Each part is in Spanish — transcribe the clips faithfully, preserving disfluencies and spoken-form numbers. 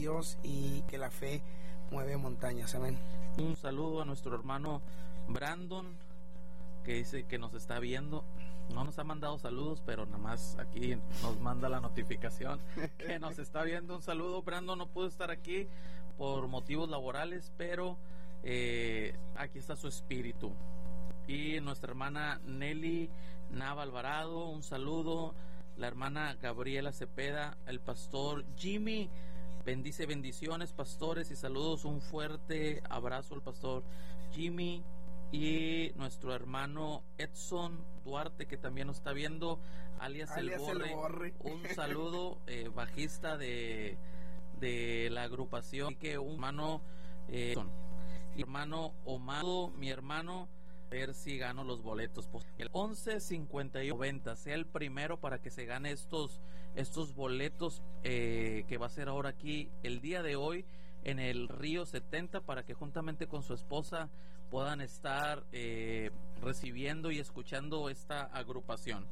Dios y que la fe mueve montañas. Amén. Un saludo a nuestro hermano Brandon, que dice que nos está viendo. No nos ha mandado saludos, pero nada más aquí nos manda la notificación que nos está viendo. Un saludo. Brandon no pudo estar aquí por motivos laborales, pero eh, aquí está su espíritu. Y nuestra hermana Nelly Nava Alvarado, un saludo. La hermana Gabriela Cepeda, el pastor Jimmy, bendice, bendiciones pastores y saludos. Un fuerte abrazo al pastor Jimmy. Y nuestro hermano Edson Duarte, que también nos está viendo, alias, alias el, Borre. el Borre. Un saludo, eh, bajista de, de la agrupación. Así que un hermano, eh, mi hermano Omado, mi hermano, a ver si gano los boletos. El once cincuenta y noventa, sea el primero para que se gane estos, estos boletos eh, que va a ser ahora aquí el día de hoy en el Río setenta, para que juntamente con su esposa puedan estar eh, recibiendo y escuchando esta agrupación.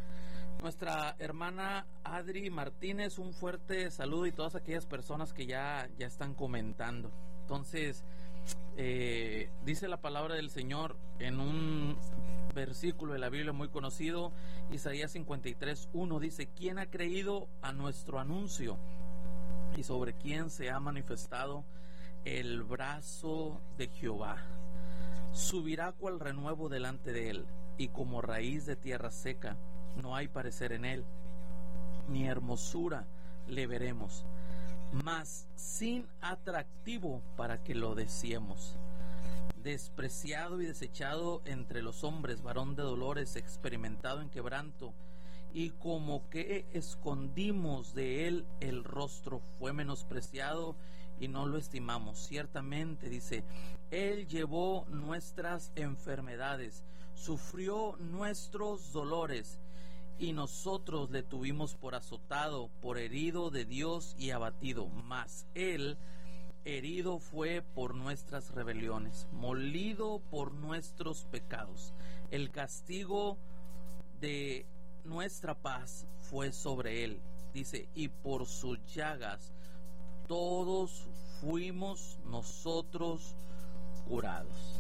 Nuestra hermana Adri Martínez, un fuerte saludo, y todas aquellas personas que ya, ya están comentando. Entonces, eh, dice la palabra del Señor en un versículo de la Biblia muy conocido, Isaías cincuenta y tres uno, dice: ¿quién ha creído a nuestro anuncio? ¿Y sobre quién se ha manifestado el brazo de Jehová? Subirá cual renuevo delante de él, y como raíz de tierra seca, no hay parecer en él, ni hermosura le veremos, mas sin atractivo para que lo deseemos. Despreciado y desechado entre los hombres, varón de dolores, experimentado en quebranto, y como que escondimos de él el rostro, fue menospreciado y no lo estimamos. Ciertamente, dice, él llevó nuestras enfermedades, sufrió nuestros dolores, y nosotros le tuvimos por azotado, por herido de Dios y abatido. Mas él herido fue por nuestras rebeliones, molido por nuestros pecados. El castigo de nuestra paz fue sobre él, dice, y por sus llagas todos fuimos nosotros curados.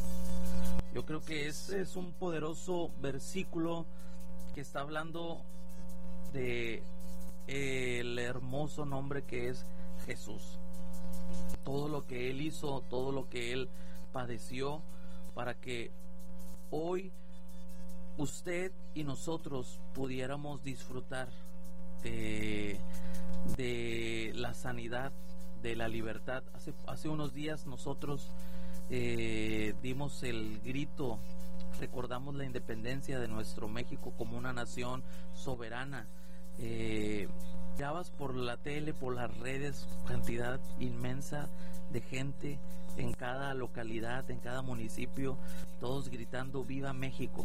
Yo creo que ese es un poderoso versículo que está hablando de el hermoso nombre que es Jesús. Todo lo que él hizo, todo lo que él padeció, para que hoy usted y nosotros pudiéramos disfrutar de, de la sanidad, de la libertad. Hace, hace unos días nosotros eh, dimos el grito, recordamos la independencia de nuestro México como una nación soberana. Eh, mirabas por la tele, por las redes, cantidad inmensa de gente en cada localidad, en cada municipio, todos gritando ¡Viva México!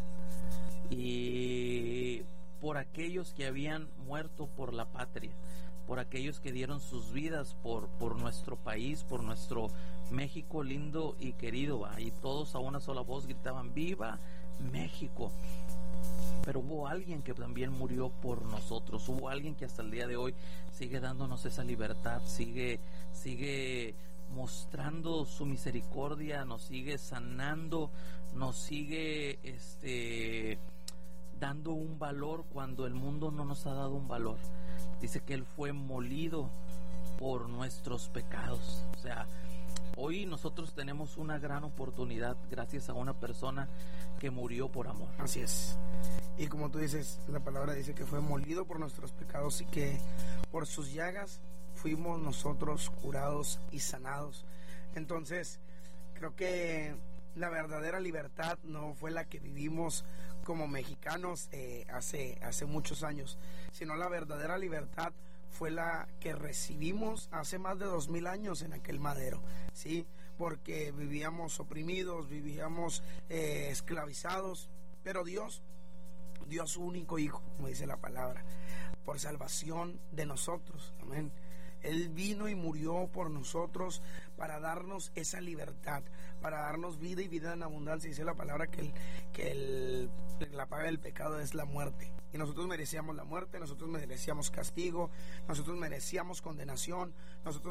Y por aquellos que habían muerto por la patria, por aquellos que dieron sus vidas por, por nuestro país, por nuestro México lindo y querido, y todos a una sola voz gritaban ¡Viva México! Pero hubo alguien que también murió por nosotros, hubo alguien que hasta el día de hoy sigue dándonos esa libertad, sigue, sigue mostrando su misericordia, nos sigue sanando, nos sigue este, dando un valor cuando el mundo no nos ha dado un valor. Dice que él fue molido por nuestros pecados. O sea, hoy nosotros tenemos una gran oportunidad gracias a una persona que murió por amor. Así es. Y como tú dices, la palabra dice que fue molido por nuestros pecados y que por sus llagas fuimos nosotros curados y sanados. Entonces, creo que la verdadera libertad no fue la que vivimos como mexicanos eh, hace, hace muchos años, sino la verdadera libertad fue la que recibimos hace más de dos mil años en aquel madero, ¿sí? Porque vivíamos oprimidos, vivíamos eh, esclavizados, pero Dios dio a su único hijo, como dice la palabra, por salvación de nosotros, amén. Él vino y murió por nosotros para darnos esa libertad, para darnos vida y vida en abundancia. Dice la palabra que, el, que el, la paga del pecado es la muerte. Y nosotros merecíamos la muerte, nosotros merecíamos castigo, nosotros merecíamos condenación, nosotros